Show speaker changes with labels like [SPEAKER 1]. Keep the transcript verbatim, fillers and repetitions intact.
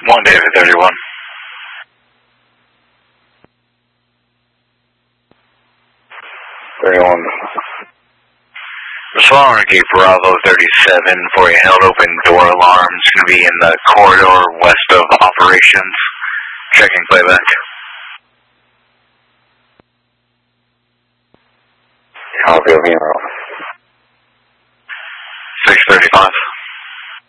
[SPEAKER 1] one David thirty-one.
[SPEAKER 2] thirty-one.
[SPEAKER 1] Responding to Bravo thirty-seven for a held open door alarm. It's going to be in the corridor west of operations. Checking playback.
[SPEAKER 2] Copy, over.